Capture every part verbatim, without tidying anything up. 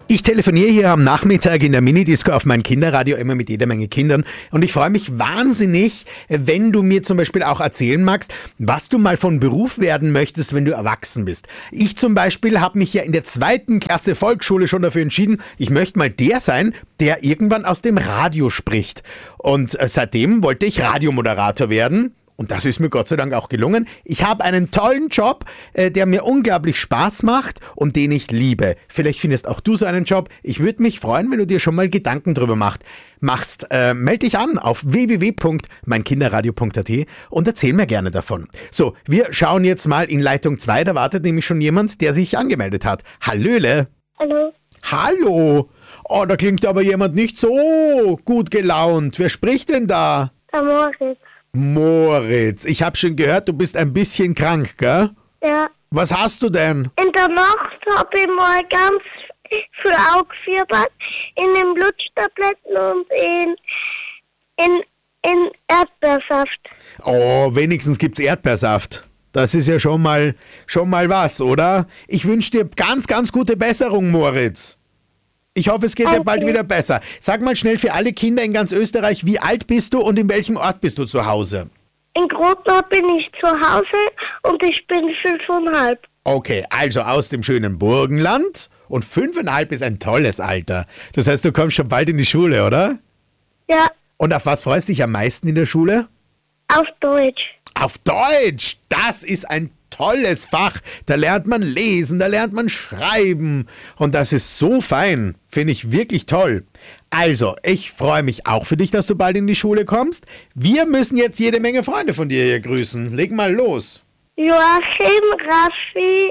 Ich telefoniere hier am Nachmittag in der Minidisco auf mein Kinderradio immer mit jeder Menge Kindern und ich freue mich wahnsinnig, wenn du mir zum Beispiel auch erzählen magst, was du mal von Beruf werden möchtest, wenn du erwachsen bist. Ich zum Beispiel habe mich ja in der zweiten Klasse Volksschule schon dafür entschieden, ich möchte mal der sein, der irgendwann aus dem Radio spricht. Und seitdem wollte ich Radiomoderator werden. Und das ist mir Gott sei Dank auch gelungen. Ich habe einen tollen Job, äh, der mir unglaublich Spaß macht und den ich liebe. Vielleicht findest auch du so einen Job. Ich würde mich freuen, wenn du dir schon mal Gedanken drüber macht, machst. Äh, meld dich an auf w w w punkt mein kinderradio punkt a t und erzähl mir gerne davon. So, wir schauen jetzt mal in Leitung zwei. Da wartet nämlich schon jemand, der sich angemeldet hat. Hallöle. Hallo. Hallo. Oh, da klingt aber jemand nicht so gut gelaunt. Wer spricht denn da? Der Moritz. Moritz, ich habe schon gehört, du bist ein bisschen krank, gell? Ja. Was hast du denn? In der Nacht habe ich mal ganz viel Augfieber in den Bluttabletten und in, in, in Erdbeersaft. Oh, wenigstens gibt's Erdbeersaft. Das ist ja schon mal, schon mal was, oder? Ich wünsche dir ganz, ganz gute Besserung, Moritz. Ich hoffe, es geht dir bald wieder besser. Sag mal schnell für alle Kinder in ganz Österreich, wie alt bist du und in welchem Ort bist du zu Hause? In Grotner bin ich zu Hause und ich bin fünfeinhalb. Okay, also aus dem schönen Burgenland und fünfeinhalb ist ein tolles Alter. Das heißt, du kommst schon bald in die Schule, oder? Ja. Und auf was freust du dich am meisten in der Schule? Auf Deutsch. Auf Deutsch! Das ist ein tolles Fach. Da lernt man lesen, da lernt man schreiben. Und das ist so fein. Finde ich wirklich toll. Also, ich freue mich auch für dich, dass du bald in die Schule kommst. Wir müssen jetzt jede Menge Freunde von dir hier grüßen. Leg mal los. Joachim, Raffi,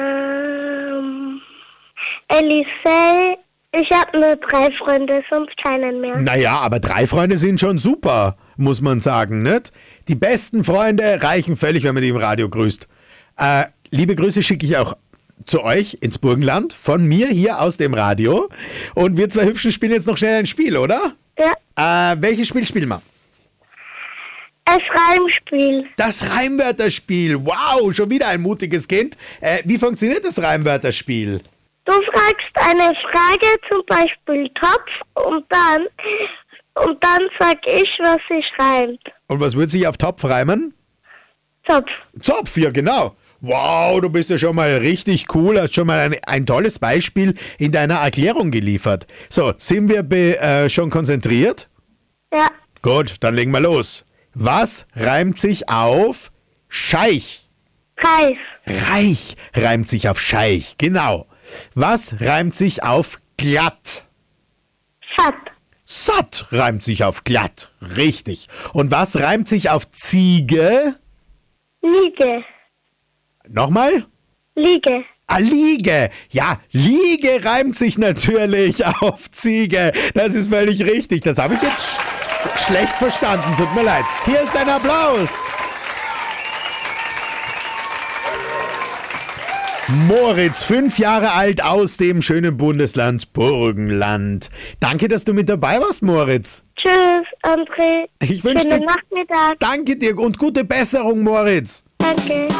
ähm, Elisei. Ich habe nur drei Freunde, sonst keinen mehr. Naja, aber drei Freunde sind schon super, muss man sagen, nicht? Die besten Freunde reichen völlig, wenn man die im Radio grüßt. Äh, liebe Grüße schicke ich auch zu euch ins Burgenland, von mir hier aus dem Radio. Und wir zwei Hübschen spielen jetzt noch schnell ein Spiel, oder? Ja. Äh, welches Spiel spielen wir? Das Reimspiel. Das Reimwörterspiel. Wow, schon wieder ein mutiges Kind. Äh, wie funktioniert das Reimwörterspiel? Du fragst eine Frage, zum Beispiel Topf, und dann, und dann sag ich, was sich reimt. Und was würde sich auf Topf reimen? Topf. Zopf, ja genau. Wow, du bist ja schon mal richtig cool, hast schon mal ein, ein tolles Beispiel in deiner Erklärung geliefert. So, sind wir be, äh, schon konzentriert? Ja. Gut, dann legen wir los. Was reimt sich auf Scheich? Reis. Reich reimt sich auf Scheich, genau. Was reimt sich auf glatt? Satt. Satt reimt sich auf glatt, richtig. Und was reimt sich auf Ziege? Liege. Nochmal? Liege. Ah, Liege. Ja, Liege reimt sich natürlich auf Ziege. Das ist völlig richtig. Das habe ich jetzt sch- schlecht verstanden. Tut mir leid. Hier ist ein Applaus. Moritz, fünf Jahre alt aus dem schönen Bundesland Burgenland. Danke, dass du mit dabei warst, Moritz. Tschüss, André. Ich wünsche dir Schönen Nachmittag. Danke dir und gute Besserung, Moritz. Danke.